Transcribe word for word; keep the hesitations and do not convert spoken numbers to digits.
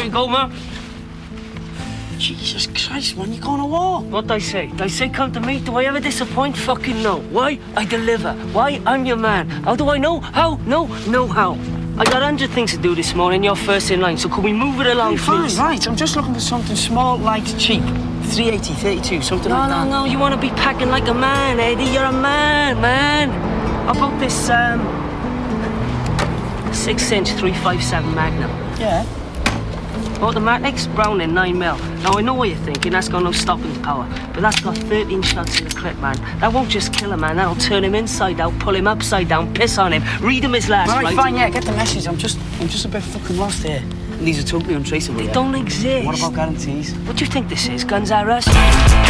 There you go, man. Jesus Christ, man, you're going to war. What'd I say? Did I say come to me? Do I ever disappoint? Fucking no. Why? I deliver. Why? I'm your man. How do I know? How? No, no how. I got a hundred things to do this morning. You're first in line, so can we move it along, Hey, fine, please? right. I'm just looking for something small, light, cheap. three eighty, thirty-two, something No, like no, that. no. You want to be packing like a man, Eddie. You're a man, man. How about this, um... six-inch three five seven Magnum? Yeah. Automatics, Browning, nine mil. Now, I know what you're thinking, that's got no stopping power, but that's got thirteen shots in the clip, man. That won't just kill a man, that'll turn him inside out, pull him upside down, piss on him, read him his last, Right, right? fine, yeah, get the message. I'm just, I'm just a bit fucking lost here. And these are totally untraceable, They yeah? don't exist. What about guarantees? What do you think this is, Guns R Us?